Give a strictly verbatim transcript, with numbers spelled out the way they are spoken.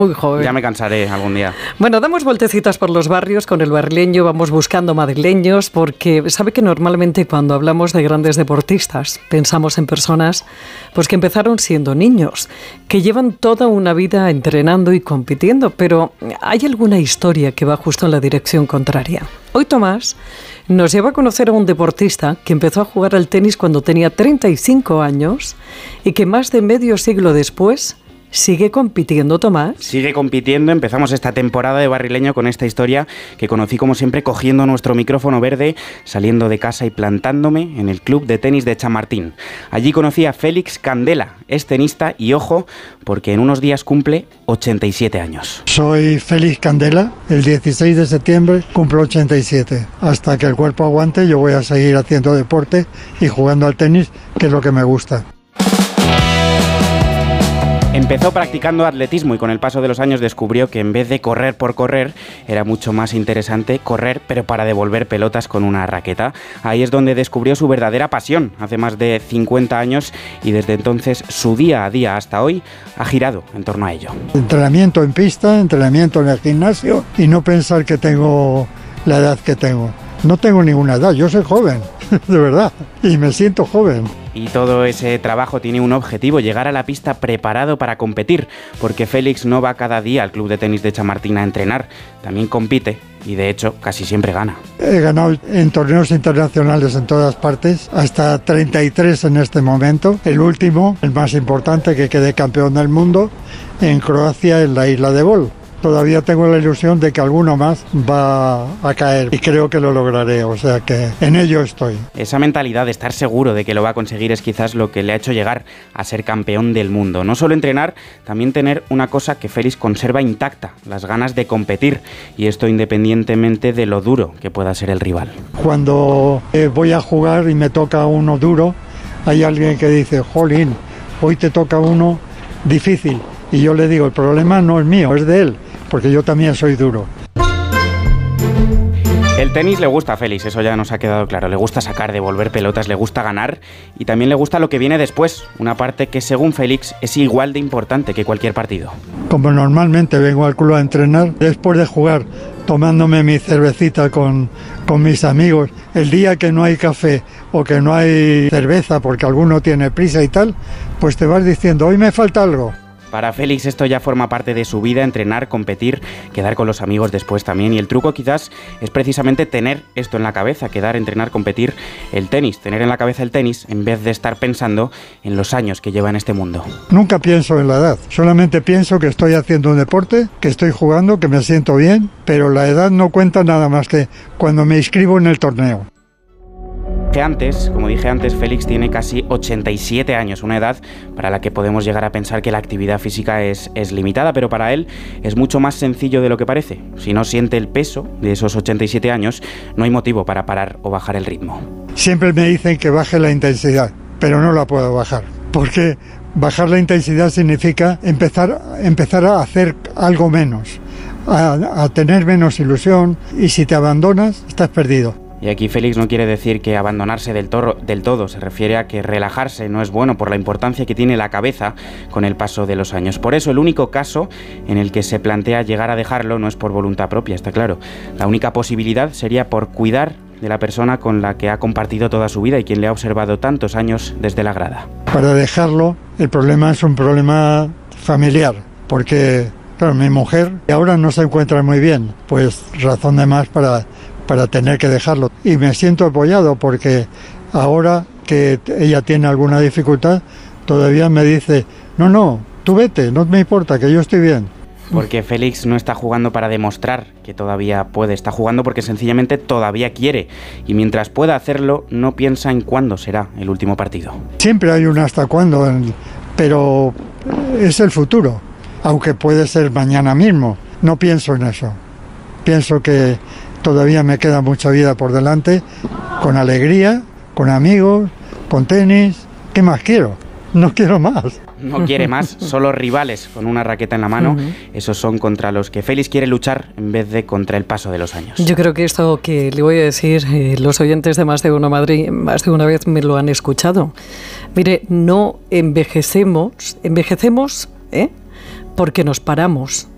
Muy joven. Ya me cansaré algún día. Bueno, damos vueltecitas por los barrios con el barrileño, vamos buscando madrileños, porque sabe que normalmente cuando hablamos de grandes deportistas pensamos en personas pues que empezaron siendo niños, que llevan toda una vida entrenando y compitiendo, pero hay alguna historia que va justo en la dirección contraria. Hoy Tomás nos lleva a conocer a un deportista que empezó a jugar al tenis cuando tenía treinta y cinco años y que más de medio siglo después ¿sigue compitiendo, Tomás? Sigue compitiendo. Empezamos esta temporada de Barrileño con esta historia que conocí, como siempre, cogiendo nuestro micrófono verde, saliendo de casa y plantándome en el club de tenis de Chamartín. Allí conocí a Félix Candela, es tenista y, ojo, porque en unos días cumple ochenta y siete años. Soy Félix Candela, el dieciséis de septiembre cumplo ochenta y siete. Hasta que el cuerpo aguante yo voy a seguir haciendo deporte y jugando al tenis, que es lo que me gusta. Empezó practicando atletismo y con el paso de los años descubrió que en vez de correr por correr, era mucho más interesante correr, pero para devolver pelotas con una raqueta. Ahí es donde descubrió su verdadera pasión, hace más de cincuenta años, y desde entonces su día a día hasta hoy ha girado en torno a ello. Entrenamiento en pista, entrenamiento en el gimnasio y no pensar que tengo la edad que tengo. No tengo ninguna edad, yo soy joven, de verdad, y me siento joven. Y todo ese trabajo tiene un objetivo, llegar a la pista preparado para competir, porque Félix no va cada día al club de tenis de Chamartín a entrenar, también compite y de hecho casi siempre gana. He ganado en torneos internacionales en todas partes, hasta treinta y tres en este momento. El último, el más importante, que quedé campeón del mundo en Croacia, en la isla de Bol. Todavía tengo la ilusión de que alguno más va a caer y creo que lo lograré, o sea que en ello estoy. Esa mentalidad de estar seguro de que lo va a conseguir es quizás lo que le ha hecho llegar a ser campeón del mundo. No solo entrenar, también tener una cosa que Félix conserva intacta, las ganas de competir, y esto independientemente de lo duro que pueda ser el rival. Cuando eh, voy a jugar y me toca uno duro, hay alguien que dice, jolín, hoy te toca uno difícil, y yo le digo, el problema no es mío, es de él, porque yo también soy duro. El tenis le gusta a Félix, eso ya nos ha quedado claro. Le gusta sacar, devolver pelotas, le gusta ganar y también le gusta lo que viene después, una parte que según Félix es igual de importante que cualquier partido. Como normalmente vengo al club a entrenar, después de jugar, tomándome mi cervecita con, con mis amigos, el día que no hay café o que no hay cerveza porque alguno tiene prisa y tal, pues te vas diciendo, hoy me falta algo. Para Félix esto ya forma parte de su vida, entrenar, competir, quedar con los amigos después también. Y el truco quizás es precisamente tener esto en la cabeza, quedar, entrenar, competir, el tenis, tener en la cabeza el tenis en vez de estar pensando en los años que lleva en este mundo. Nunca pienso en la edad, solamente pienso que estoy haciendo un deporte, que estoy jugando, que me siento bien, pero la edad no cuenta nada más que cuando me inscribo en el torneo. Que antes, como dije antes, Félix tiene casi ochenta y siete años, una edad para la que podemos llegar a pensar que la actividad física es, es limitada, pero para él es mucho más sencillo de lo que parece. Si no siente el peso de esos ochenta y siete años, no hay motivo para parar o bajar el ritmo. Siempre me dicen que baje la intensidad, pero no la puedo bajar, porque bajar la intensidad significa empezar, empezar a hacer algo menos, a, a tener menos ilusión, y si te abandonas, estás perdido. Y aquí Félix no quiere decir que abandonarse del, toro, del todo, se refiere a que relajarse no es bueno por la importancia que tiene la cabeza con el paso de los años. Por eso el único caso en el que se plantea llegar a dejarlo no es por voluntad propia, está claro. La única posibilidad sería por cuidar de la persona con la que ha compartido toda su vida y quien le ha observado tantos años desde la grada. Para dejarlo, el problema es un problema familiar, porque claro, mi mujer ahora no se encuentra muy bien, pues razón de más para... para tener que dejarlo. Y me siento apoyado porque ahora que ella tiene alguna dificultad, todavía me dice, no, no, tú vete, no me importa, que yo estoy bien. Porque Félix no está jugando para demostrar que todavía puede, está jugando porque sencillamente todavía quiere. Y mientras pueda hacerlo, no piensa en cuándo será el último partido. Siempre hay un hasta cuándo, pero es el futuro, aunque puede ser mañana mismo. No pienso en eso. Pienso que todavía me queda mucha vida por delante, con alegría, con amigos, con tenis. ¿Qué más quiero? No quiero más. No quiere más, solo rivales con una raqueta en la mano. Uh-huh. Esos son contra los que Félix quiere luchar en vez de contra el paso de los años. Yo creo que esto que le voy a decir, eh, los oyentes de Más de Uno Madrid, más de una vez me lo han escuchado. Mire, no envejecemos, envejecemos, ¿eh? porque nos paramos.